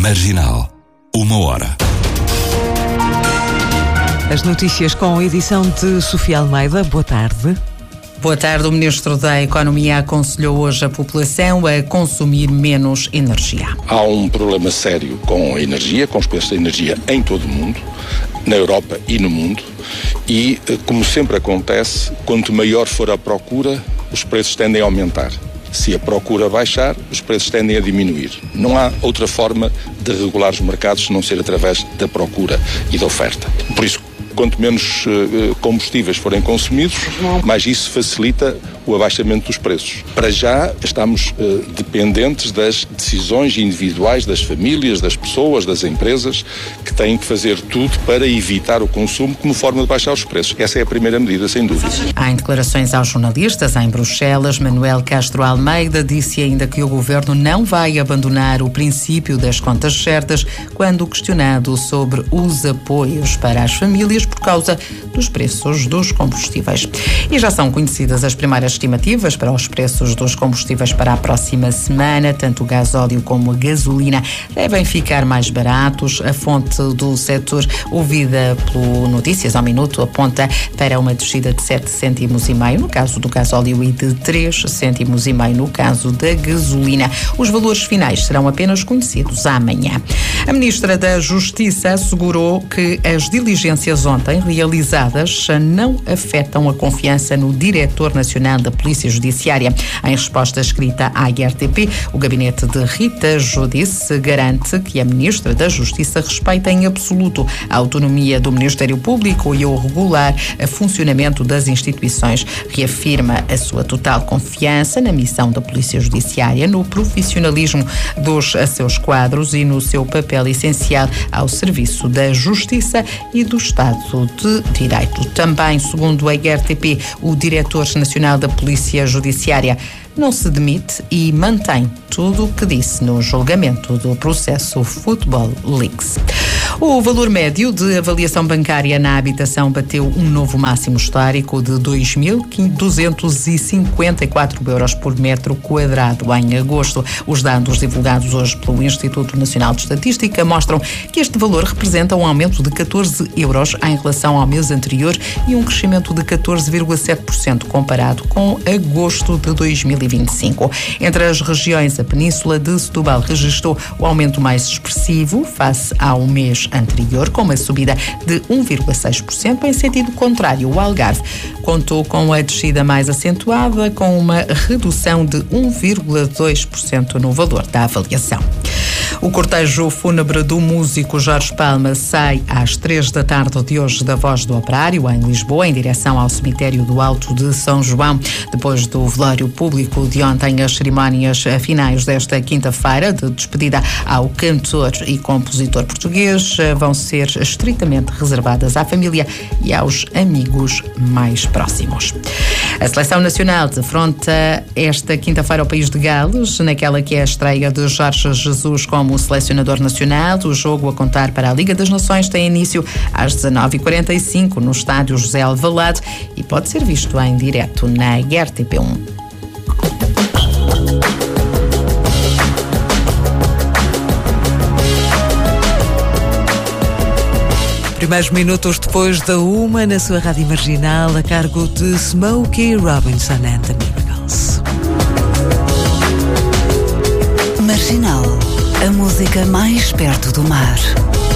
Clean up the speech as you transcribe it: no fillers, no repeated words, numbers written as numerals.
Marginal. 1 hora. As notícias com a edição de Sofia Almeida. Boa tarde. Boa tarde. O Ministro da Economia aconselhou hoje a população a consumir menos energia. Há um problema sério com a energia, com os preços da energia em todo o mundo, na Europa e no mundo, e, como sempre acontece, quanto maior for a procura, os preços tendem a aumentar. Se a procura baixar, os preços tendem a diminuir. Não há outra forma de regular os mercados se não ser através da procura e da oferta. Por isso, quanto menos combustíveis forem consumidos, mais isso facilita o abaixamento dos preços. Para já, estamos dependentes das decisões individuais das famílias, das pessoas, das empresas, que têm que fazer tudo para evitar o consumo como forma de baixar os preços. Essa é a primeira medida, sem dúvida. Em declarações aos jornalistas em Bruxelas, Manuel Castro Almeida disse ainda que o Governo não vai abandonar o princípio das contas certas quando questionado sobre os apoios para as famílias por causa dos preços dos combustíveis. E já são conhecidas as primeiras estimativas para os preços dos combustíveis para a próxima semana. Tanto o gasóleo como a gasolina devem ficar mais baratos. A fonte do setor, ouvida pelo Notícias ao Minuto, aponta para uma descida de 7,5 cêntimos no caso do gasóleo e de 3,5 cêntimos no caso da gasolina. Os valores finais serão apenas conhecidos amanhã. A Ministra da Justiça assegurou que as diligências ontem realizadas não afetam a confiança no Diretor Nacional da Polícia Judiciária. Em resposta escrita à IRTP, o gabinete de Rita Giudice garante que a Ministra da Justiça respeita em absoluto a autonomia do Ministério Público e o regular funcionamento das instituições. Reafirma a sua total confiança na missão da Polícia Judiciária, no profissionalismo dos seus quadros e no seu papel essencial ao serviço da Justiça e do Estado de Direito. Também, segundo a IRTP, o Diretor Nacional da Polícia Judiciária não se demite e mantém tudo o que disse no julgamento do processo Football Leaks. O valor médio de avaliação bancária na habitação bateu um novo máximo histórico de 2.254 euros por metro quadrado em agosto. Os dados divulgados hoje pelo Instituto Nacional de Estatística mostram que este valor representa um aumento de 14 euros em relação ao mês anterior e um crescimento de 14,7% comparado com agosto de 2025. Entre as regiões, a Península de Setúbal registrou o aumento mais expressivo face ao mês anterior, com uma subida de 1,6%. Em sentido contrário, o Algarve contou com a descida mais acentuada, com uma redução de 1,2% no valor da avaliação. O cortejo fúnebre do músico Jorge Palma sai às 3 da tarde de hoje da Voz do Operário, em Lisboa, em direção ao cemitério do Alto de São João. Depois do velório público de ontem, as cerimónias finais desta quinta-feira de despedida ao cantor e compositor português vão ser estritamente reservadas à família e aos amigos mais próximos. A Seleção Nacional defronta esta quinta-feira o país de Gales, naquela que é a estreia de Jorge Jesus como selecionador nacional. O jogo a contar para a Liga das Nações tem início às 19h45 no estádio José Alvalade e pode ser visto em direto na RTP1. Primeiros minutos depois da 1 na sua Rádio Marginal, a cargo de Smokey Robinson and the Miracles. Marginal, a música mais perto do mar.